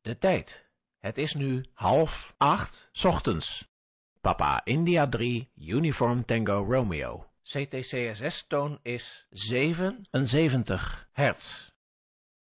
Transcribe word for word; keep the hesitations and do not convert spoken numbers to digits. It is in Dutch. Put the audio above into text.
De tijd. Het is nu half acht 's ochtends. Papa India drie, Uniform Tango Romeo. C T C S S-toon is zevenenzeventig hertz.